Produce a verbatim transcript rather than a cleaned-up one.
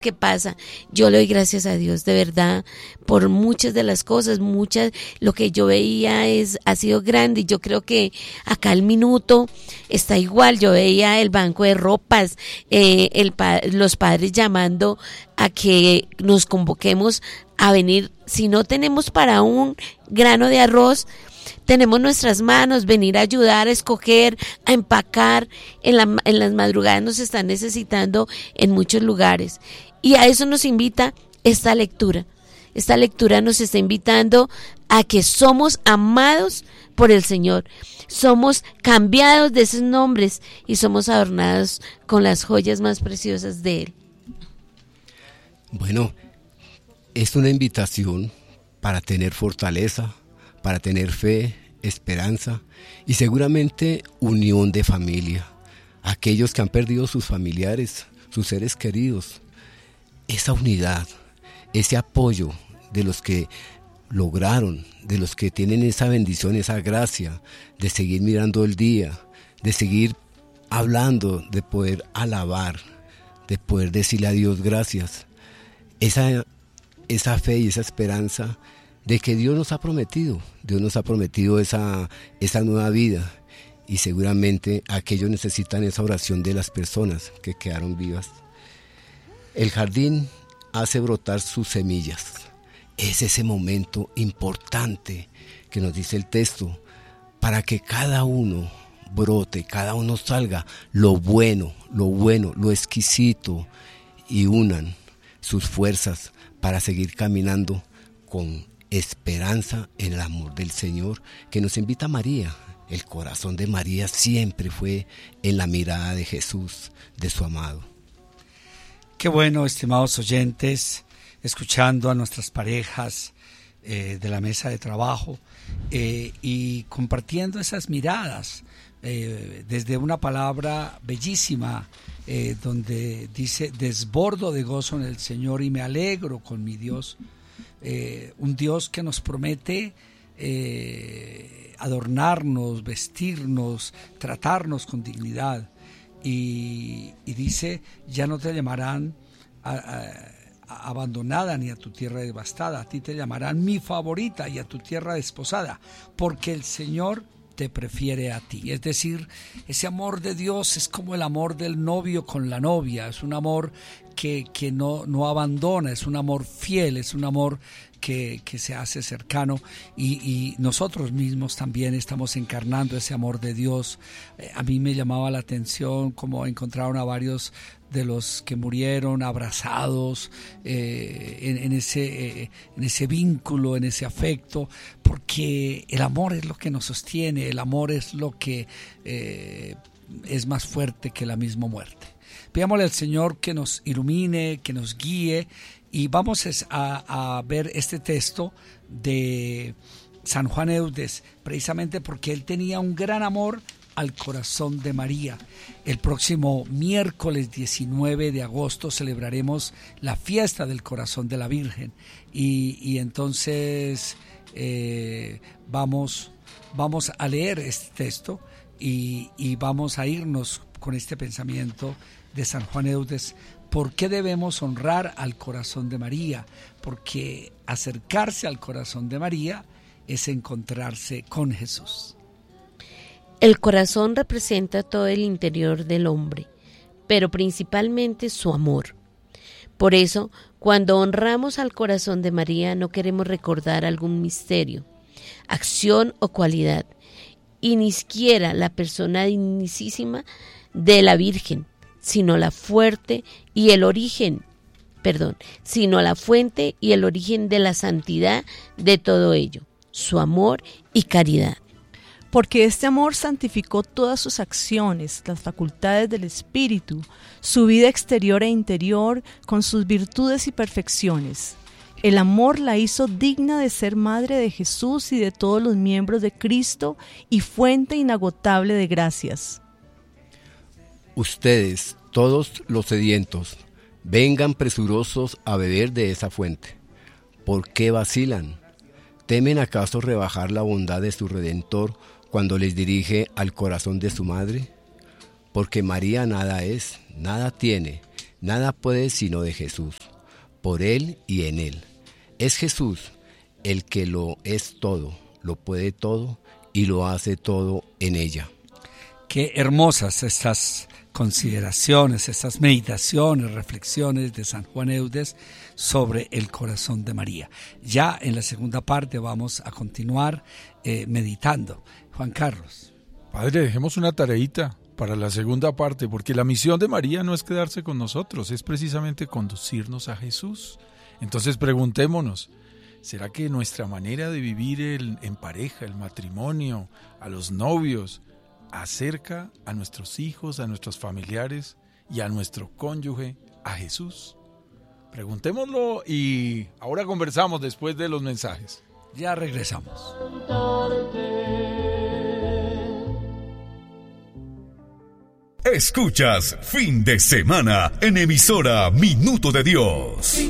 ¿Qué pasa? Yo le doy gracias a Dios, de verdad, por muchas de las cosas, muchas, lo que yo veía es, ha sido grande, y yo creo que acá el minuto está igual. Yo veía el banco de ropas, eh, el los padres llamando a que nos convoquemos a venir. Si no tenemos para un grano de arroz, tenemos nuestras manos, venir a ayudar, a escoger, a empacar. En, la, en las madrugadas nos están necesitando en muchos lugares. Y a eso nos invita esta lectura. Esta lectura nos está invitando a que somos amados por el Señor. Somos cambiados de esos nombres y somos adornados con las joyas más preciosas de Él. Bueno, es una invitación para tener fortaleza, para tener fe, esperanza y seguramente unión de familia. Aquellos que han perdido sus familiares, sus seres queridos, esa unidad, ese apoyo de los que lograron, de los que tienen esa bendición, esa gracia de seguir mirando el día, de seguir hablando, de poder alabar, de poder decirle a Dios gracias. Esa, esa fe y esa esperanza de que Dios nos ha prometido, Dios nos ha prometido esa, esa nueva vida, y seguramente aquellos necesitan esa oración de las personas que quedaron vivas. El jardín hace brotar sus semillas. Es ese momento importante que nos dice el texto, para que cada uno brote, cada uno salga lo bueno, lo bueno, lo exquisito, y unan sus fuerzas para seguir caminando con esperanza en el amor del Señor, que nos invita a María. El corazón de María siempre fue en la mirada de Jesús, de su amado. Qué bueno, estimados oyentes, escuchando a nuestras parejas eh, de la mesa de trabajo eh, y compartiendo esas miradas eh, desde una palabra bellísima eh, donde dice: desbordo de gozo en el Señor y me alegro con mi Dios. Eh, un Dios que nos promete eh, adornarnos, vestirnos, tratarnos con dignidad. Y, y dice: ya no te llamarán a, a, a abandonada ni a tu tierra devastada, a ti te llamarán mi favorita y a tu tierra desposada, porque el Señor te prefiere a ti. Es decir, ese amor de Dios es como el amor del novio con la novia, es un amor que, que no, no abandona, es un amor fiel, es un amor Que, que se hace cercano, y, y nosotros mismos también estamos encarnando ese amor de Dios. Eh, a mí me llamaba la atención cómo encontraron a varios de los que murieron abrazados eh, en, en, ese, eh, en ese vínculo, en ese afecto, porque el amor es lo que nos sostiene, el amor es lo que eh, es más fuerte que la misma muerte. Pidámosle al Señor que nos ilumine, que nos guíe. Y vamos a, a ver este texto de San Juan Eudes, precisamente porque él tenía un gran amor al corazón de María. El próximo miércoles diecinueve de agosto celebraremos la fiesta del corazón de la Virgen. Y, y entonces eh, vamos, vamos a leer este texto y, y vamos a irnos con este pensamiento de San Juan Eudes. ¿Por qué debemos honrar al corazón de María? Porque acercarse al corazón de María es encontrarse con Jesús. El corazón representa todo el interior del hombre, pero principalmente su amor. Por eso, cuando honramos al corazón de María, no queremos recordar algún misterio, acción o cualidad, y ni siquiera la persona dignísima de la Virgen, sino la fuerte y el origen, perdón, sino la fuente y el origen de la santidad de todo ello, su amor y caridad. Porque este amor santificó todas sus acciones, las facultades del espíritu, su vida exterior e interior, con sus virtudes y perfecciones. El amor la hizo digna de ser madre de Jesús y de todos los miembros de Cristo y fuente inagotable de gracias. Ustedes, todos los sedientos, vengan presurosos a beber de esa fuente. ¿Por qué vacilan? ¿Temen acaso rebajar la bondad de su Redentor cuando les dirige al corazón de su madre? Porque María nada es, nada tiene, Nada puede sino de Jesús, por Él y en Él. Es Jesús el que lo es todo, lo puede todo y lo hace todo en ella. Qué hermosas estas consideraciones, estas meditaciones, reflexiones de San Juan Eudes sobre el corazón de María. Ya en la segunda parte vamos a continuar eh, meditando. Juan Carlos. Padre, dejemos una tareita para la segunda parte, porque la misión de María no es quedarse con nosotros, es precisamente conducirnos a Jesús. Entonces preguntémonos, ¿será que nuestra manera de vivir el, en pareja, el matrimonio, a los novios, acerca a nuestros hijos, a nuestros familiares y a nuestro cónyuge a Jesús? Preguntémoslo y ahora conversamos después de los mensajes. Ya regresamos. Escuchas Fin de Semana en emisora Minuto de Dios.